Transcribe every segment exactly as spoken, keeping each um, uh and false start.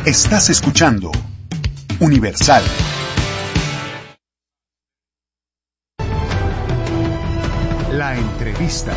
Estás escuchando Universal. La entrevista.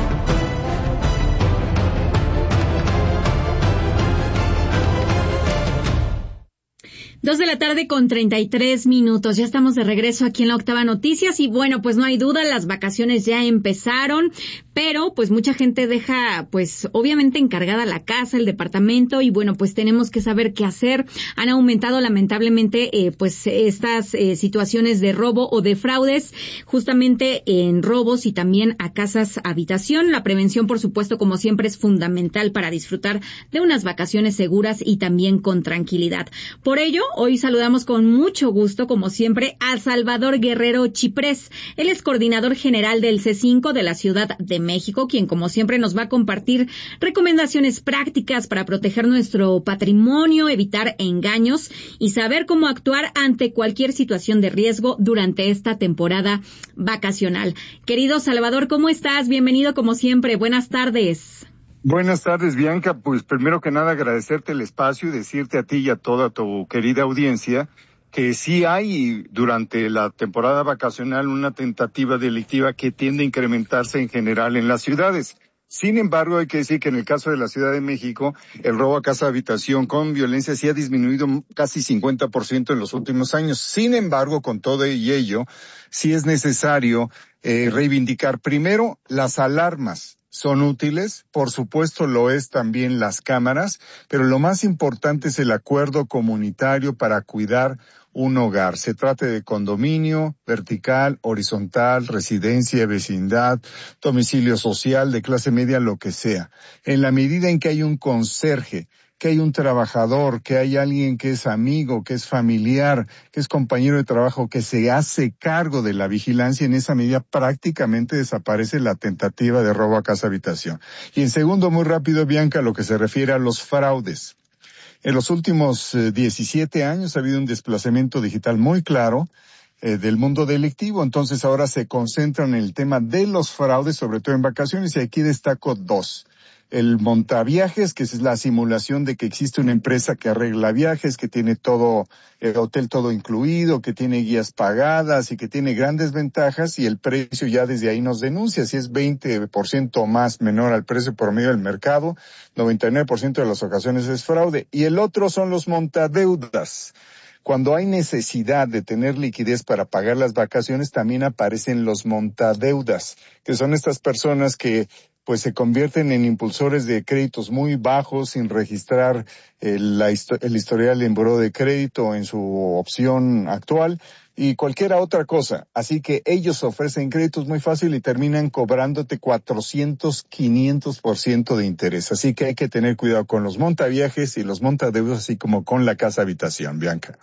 Dos de la tarde con treinta y tres minutos. Ya estamos de regreso aquí en la Octava Noticias y bueno, pues no hay duda, las vacaciones ya empezaron, pero pues mucha gente deja pues obviamente encargada la casa, el departamento y bueno, pues tenemos que saber qué hacer. Han aumentado lamentablemente eh, pues estas eh, situaciones de robo o de fraudes justamente en robos y también a casas habitación. La prevención, por supuesto, como siempre es fundamental para disfrutar de unas vacaciones seguras y también con tranquilidad. Por ello, hoy saludamos con mucho gusto, como siempre, a Salvador Guerrero Chiprés. Él es coordinador general del C cinco de la Ciudad de México, quien como siempre nos va a compartir recomendaciones prácticas para proteger nuestro patrimonio, evitar engaños y saber cómo actuar ante cualquier situación de riesgo durante esta temporada vacacional. Querido Salvador, ¿cómo estás? Bienvenido como siempre. Buenas tardes. Buenas tardes, Bianca. Pues primero que nada agradecerte el espacio y decirte a ti y a toda tu querida audiencia que sí hay durante la temporada vacacional una tentativa delictiva que tiende a incrementarse en general en las ciudades. Sin embargo, hay que decir que en el caso de la Ciudad de México, el robo a casa habitación con violencia sí ha disminuido casi cincuenta por ciento en los últimos años. Sin embargo, con todo y ello, sí es necesario eh, reivindicar primero las alarmas. Son útiles, por supuesto lo es también las cámaras, pero lo más importante es el acuerdo comunitario para cuidar un hogar. Se trate de condominio, vertical, horizontal, residencia, vecindad, domicilio social, de clase media, lo que sea. En la medida en que hay un conserje, que hay un trabajador, que hay alguien que es amigo, que es familiar, que es compañero de trabajo, que se hace cargo de la vigilancia, en esa medida prácticamente desaparece la tentativa de robo a casa habitación. Y en segundo, muy rápido, Bianca, lo que se refiere a los fraudes. En los últimos eh, diecisiete años ha habido un desplazamiento digital muy claro eh, del mundo delictivo, entonces ahora se concentran en el tema de los fraudes, sobre todo en vacaciones, y aquí destaco dos. El montaviajes, que es la simulación de que existe una empresa que arregla viajes, que tiene todo, el hotel todo incluido, que tiene guías pagadas y que tiene grandes ventajas y el precio ya desde ahí nos denuncia. Si es veinte por ciento más menor al precio promedio del mercado, noventa y nueve por ciento de las ocasiones es fraude. Y el otro son los montadeudas. Cuando hay necesidad de tener liquidez para pagar las vacaciones, también aparecen los montadeudas, que son estas personas que pues se convierten en impulsores de créditos muy bajos sin registrar el, la, el historial en buró de crédito en su opción actual y cualquier otra cosa. Así que ellos ofrecen créditos muy fácil y terminan cobrándote cuatrocientos, quinientos por ciento de interés. Así que hay que tener cuidado con los montaviajes y los montadeudas, así como con la casa habitación, Bianca.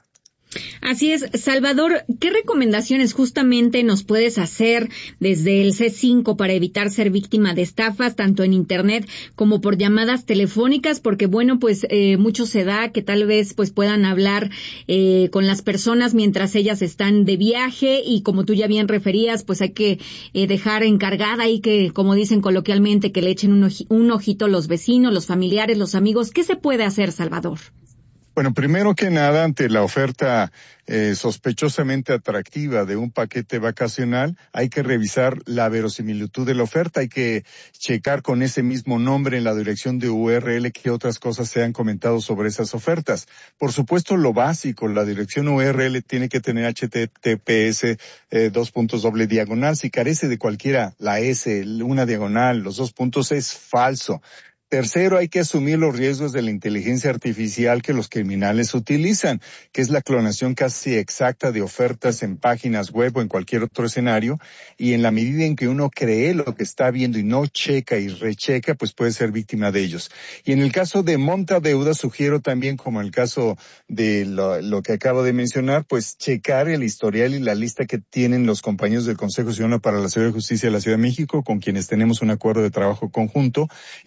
Así es, Salvador, ¿qué recomendaciones justamente nos puedes hacer desde el C cinco para evitar ser víctima de estafas, tanto en Internet como por llamadas telefónicas? Porque bueno, pues eh, mucho se da que tal vez pues puedan hablar eh, con las personas mientras ellas están de viaje y como tú ya bien referías, pues hay que eh, dejar encargada ahí que, como dicen coloquialmente, que le echen un, oji- un ojito los vecinos, los familiares, los amigos. ¿Qué se puede hacer, Salvador? Bueno, primero que nada, ante la oferta eh, sospechosamente atractiva de un paquete vacacional, hay que revisar la verosimilitud de la oferta, hay que checar con ese mismo nombre en la dirección de U R L qué otras cosas se han comentado sobre esas ofertas. Por supuesto, lo básico, la dirección U R L tiene que tener H T T P S eh, dos puntos doble diagonal. Si carece de cualquiera, la S, una diagonal, los dos puntos, es falso. Tercero, hay que asumir los riesgos de la inteligencia artificial que los criminales utilizan, que es la clonación casi exacta de ofertas en páginas web o en cualquier otro escenario, y en la medida en que uno cree lo que está viendo y no checa y recheca, pues puede ser víctima de ellos. Y en el caso de montadeudas, sugiero también, como en el caso de lo, lo que acabo de mencionar, pues checar el historial y la lista que tienen los compañeros del Consejo Ciudadano para la Seguridad y Justicia de la Ciudad de México, con quienes tenemos un acuerdo de trabajo conjunto, y como parte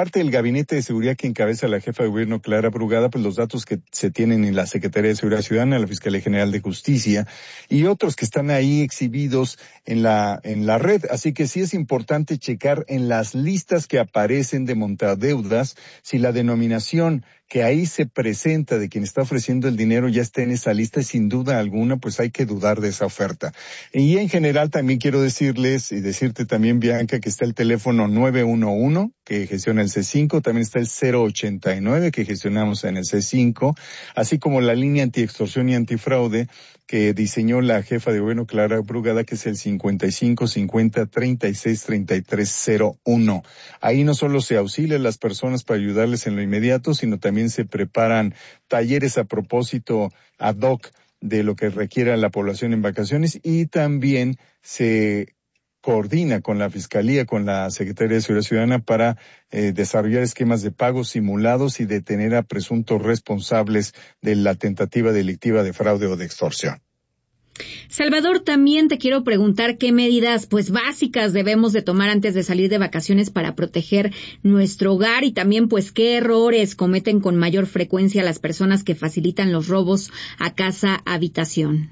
parte del gabinete de seguridad que encabeza la jefa de gobierno Clara Brugada, pues los datos que se tienen en la Secretaría de Seguridad Ciudadana, la Fiscalía General de Justicia y otros que están ahí exhibidos en la en la red. Así que sí es importante checar en las listas que aparecen de montadeudas si la denominación que ahí se presenta de quien está ofreciendo el dinero ya está en esa lista, y sin duda alguna pues hay que dudar de esa oferta. Y en general también quiero decirles y decirte también, Bianca, que está el teléfono nueve uno uno que gestiona el C cinco, también está el cero ochenta y nueve que gestionamos en el C cinco, así como la línea antiextorsión y antifraude que diseñó la jefa de gobierno Clara Brugada, que es el cincuenta y cinco cincuenta treinta y seis treinta y tres cero uno. Ahí no solo se auxilia a las personas para ayudarles en lo inmediato, sino también se preparan talleres a propósito ad hoc de lo que requiera la población en vacaciones, y también se coordina con la Fiscalía, con la Secretaría de Seguridad Ciudadana para eh, desarrollar esquemas de pagos simulados y detener a presuntos responsables de la tentativa delictiva de fraude o de extorsión. Salvador, también te quiero preguntar qué medidas pues básicas debemos de tomar antes de salir de vacaciones para proteger nuestro hogar, y también pues qué errores cometen con mayor frecuencia las personas que facilitan los robos a casa habitación.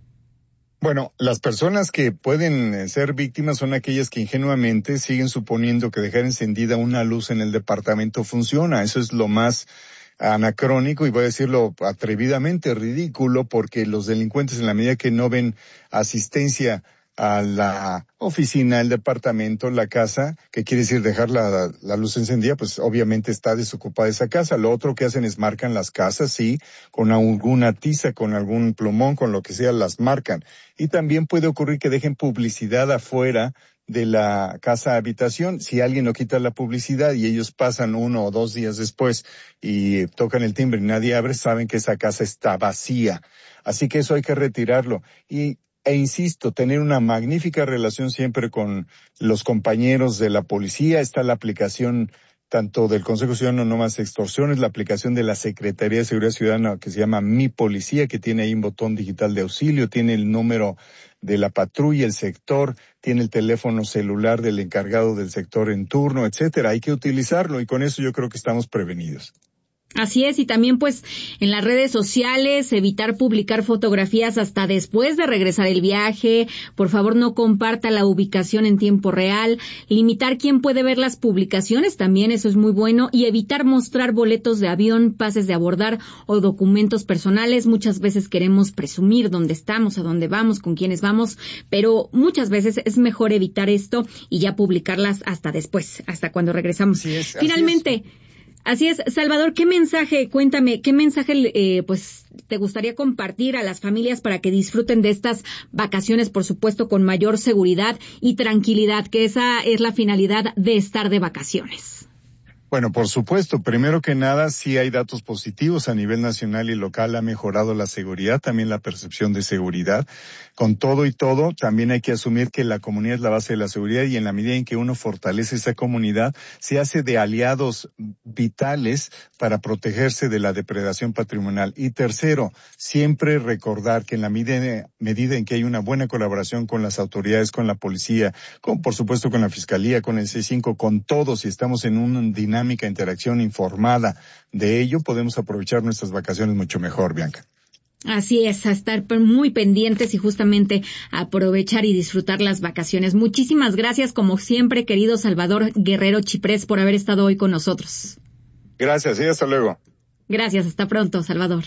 Bueno, las personas que pueden ser víctimas son aquellas que ingenuamente siguen suponiendo que dejar encendida una luz en el departamento funciona. Eso es lo más anacrónico y voy a decirlo atrevidamente ridículo, porque los delincuentes, en la medida que no ven asistencia a la oficina, el departamento, la casa, que quiere decir dejar la, la luz encendida, pues obviamente está desocupada esa casa. Lo otro que hacen es marcan las casas, sí, con alguna tiza, con algún plumón, con lo que sea, las marcan. Y también puede ocurrir que dejen publicidad afuera de la casa habitación. Si alguien no quita la publicidad y ellos pasan uno o dos días después y tocan el timbre y nadie abre, saben que esa casa está vacía. Así que eso hay que retirarlo. Y E insisto, tener una magnífica relación siempre con los compañeros de la policía. Está la aplicación tanto del Consejo Ciudadano No Más Extorsiones, la aplicación de la Secretaría de Seguridad Ciudadana que se llama Mi Policía, que tiene ahí un botón digital de auxilio, tiene el número de la patrulla, el sector, tiene el teléfono celular del encargado del sector en turno, etcétera. Hay que utilizarlo y con eso yo creo que estamos prevenidos. Así es, y también pues en las redes sociales evitar publicar fotografías hasta después de regresar el viaje. Por favor, no comparta la ubicación en tiempo real. Limitar quién puede ver las publicaciones también, eso es muy bueno. Y evitar mostrar boletos de avión, pases de abordar o documentos personales. Muchas veces queremos presumir dónde estamos, a dónde vamos, con quiénes vamos, pero muchas veces es mejor evitar esto y ya publicarlas hasta después, hasta cuando regresamos. Así es, Finalmente, así es. Así es, Salvador, ¿qué mensaje, cuéntame, qué mensaje eh, pues te gustaría compartir a las familias para que disfruten de estas vacaciones, por supuesto, con mayor seguridad y tranquilidad, que esa es la finalidad de estar de vacaciones? Bueno, por supuesto, primero que nada, sí hay datos positivos a nivel nacional y local, ha mejorado la seguridad, también la percepción de seguridad. Con todo y todo, también hay que asumir que la comunidad es la base de la seguridad y en la medida en que uno fortalece esa comunidad, se hace de aliados vitales para protegerse de la depredación patrimonial. Y tercero, siempre recordar que en la medida, medida en que hay una buena colaboración con las autoridades, con la policía, con, por supuesto, con la Fiscalía, con el C cinco, con todos, y estamos en un dinámica interacción informada de ello, podemos aprovechar nuestras vacaciones mucho mejor, Bianca. Así es, a estar muy pendientes y justamente aprovechar y disfrutar las vacaciones. Muchísimas gracias, como siempre, querido Salvador Guerrero Chiprés, por haber estado hoy con nosotros. Gracias y hasta luego. Gracias, hasta pronto, Salvador.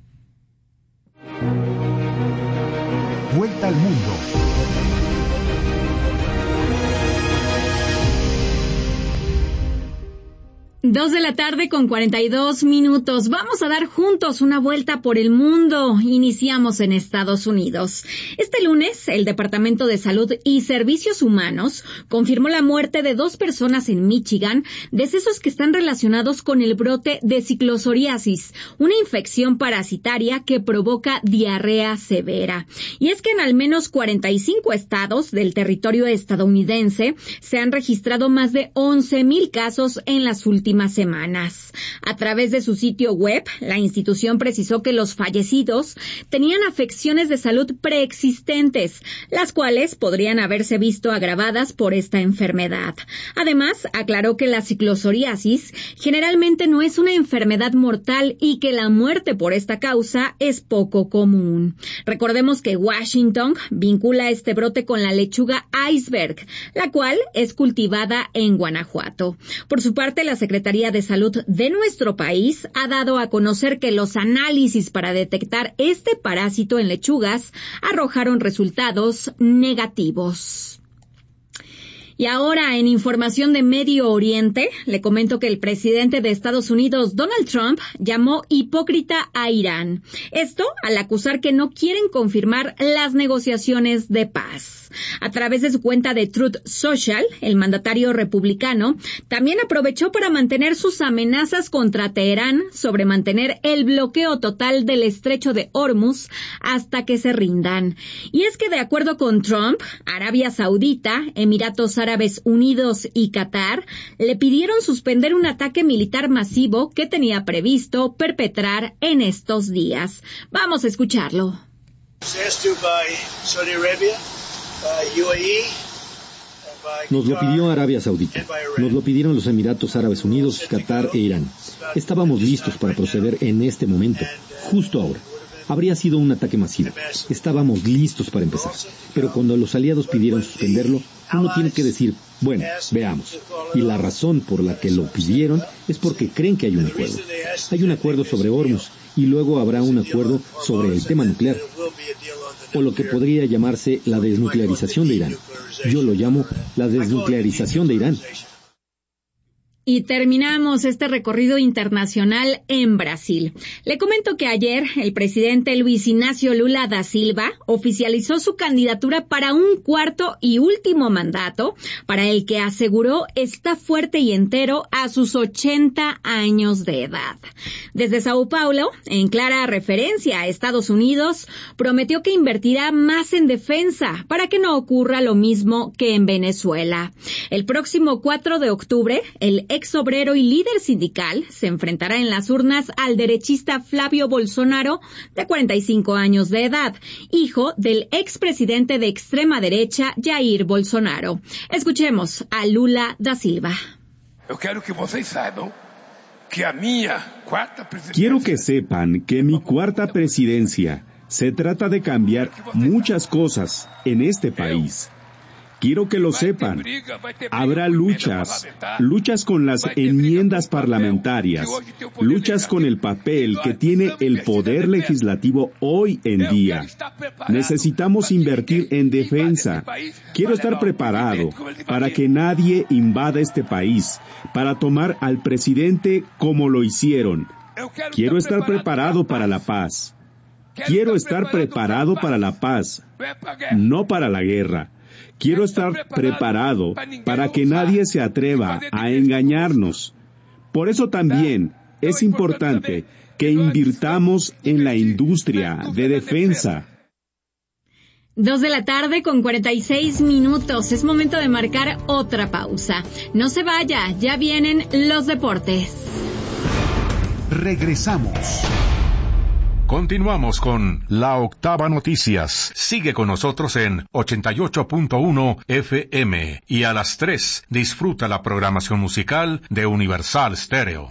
Vuelta al mundo. Dos de la tarde con cuarenta y dos minutos. Vamos a dar juntos una vuelta por el mundo. Iniciamos en Estados Unidos. Este lunes, el Departamento de Salud y Servicios Humanos confirmó la muerte de dos personas en Michigan, decesos que están relacionados con el brote de ciclosoriasis, una infección parasitaria que provoca diarrea severa. Y es que en al menos cuarenta y cinco estados del territorio estadounidense se han registrado más de once mil casos en las últimas últimas semanas. A través de su sitio web, la institución precisó que los fallecidos tenían afecciones de salud preexistentes, las cuales podrían haberse visto agravadas por esta enfermedad. Además, aclaró que la ciclosoriasis generalmente no es una enfermedad mortal y que la muerte por esta causa es poco común. Recordemos que Washington vincula este brote con la lechuga iceberg, la cual es cultivada en Guanajuato. Por su parte, la Secretaría de Salud de nuestro país ha dado a conocer que los análisis para detectar este parásito en lechugas arrojaron resultados negativos. Y ahora, en información de Medio Oriente, le comento que el presidente de Estados Unidos, Donald Trump, llamó hipócrita a Irán. Esto al acusar que no quieren confirmar las negociaciones de paz. A través de su cuenta de Truth Social, el mandatario republicano también aprovechó para mantener sus amenazas contra Teherán sobre mantener el bloqueo total del estrecho de Hormuz hasta que se rindan. Y es que, de acuerdo con Trump, Arabia Saudita, Emiratos Árabes Unidos y Qatar le pidieron suspender un ataque militar masivo que tenía previsto perpetrar en estos días. Vamos a escucharlo. Nos lo pidió Arabia Saudita, nos lo pidieron los Emiratos Árabes Unidos, Qatar e Irán. Estábamos listos para proceder en este momento, justo ahora. Habría sido un ataque masivo. Estábamos listos para empezar. Pero cuando los aliados pidieron suspenderlo, uno tiene que decir, bueno, veamos. Y la razón por la que lo pidieron es porque creen que hay un acuerdo. Hay un acuerdo sobre Hormuz y luego habrá un acuerdo sobre el tema nuclear, o lo que podría llamarse la desnuclearización de Irán. Yo lo llamo la desnuclearización de Irán. Y terminamos este recorrido internacional en Brasil. Le comento que ayer el presidente Luis Ignacio Lula da Silva oficializó su candidatura para un cuarto y último mandato, para el que aseguró está fuerte y entero a sus ochenta años de edad. Desde Sao Paulo, en clara referencia a Estados Unidos, prometió que invertirá más en defensa para que no ocurra lo mismo que en Venezuela. El próximo cuatro de octubre, el ex obrero y líder sindical se enfrentará en las urnas al derechista Flavio Bolsonaro, de cuarenta y cinco años de edad, hijo del expresidente de extrema derecha Jair Bolsonaro. Escuchemos a Lula da Silva. Quiero que sepan que mi cuarta presidencia se trata de cambiar muchas cosas en este país. Quiero que lo sepan. Habrá luchas, luchas con las enmiendas parlamentarias, luchas con el papel que tiene el poder legislativo hoy en día. Necesitamos invertir en defensa. Quiero estar preparado para que nadie invada este país, para tomar al presidente como lo hicieron. Quiero estar preparado para la paz. Quiero estar preparado para la paz, no para la guerra. Quiero estar preparado para que nadie se atreva a engañarnos. Por eso también es importante que invirtamos en la industria de defensa. Dos de la tarde con cuarenta y seis minutos. Es momento de marcar otra pausa. No se vaya, ya vienen los deportes. Regresamos. Continuamos con La Octava Noticias. Sigue con nosotros en ochenta y ocho punto uno F M y a las tres disfruta la programación musical de Universal Stereo.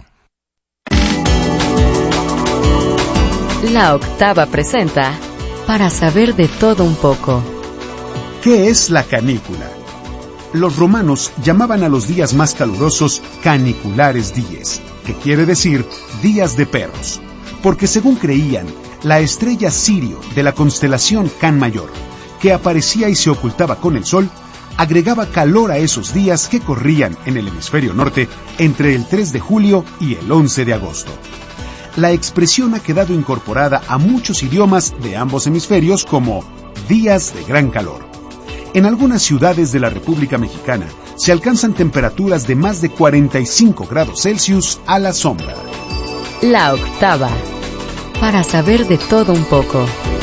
La Octava presenta Para saber de todo un poco. ¿Qué es la canícula? Los romanos llamaban a los días más calurosos caniculares dies, que quiere decir días de perros, porque según creían, la estrella Sirio de la constelación Can Mayor, que aparecía y se ocultaba con el sol, agregaba calor a esos días que corrían en el hemisferio norte entre el tres de julio y el once de agosto. La expresión ha quedado incorporada a muchos idiomas de ambos hemisferios como días de gran calor. En algunas ciudades de la República Mexicana se alcanzan temperaturas de más de cuarenta y cinco grados Celsius a la sombra. La Octava. Para saber de todo un poco.